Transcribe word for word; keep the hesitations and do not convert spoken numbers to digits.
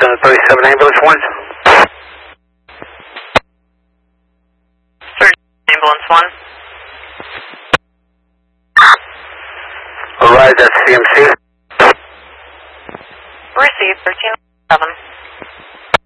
uh, thirty-seven ambulance one. Ambulance one. Arrived at C M C. Received thirteen seven.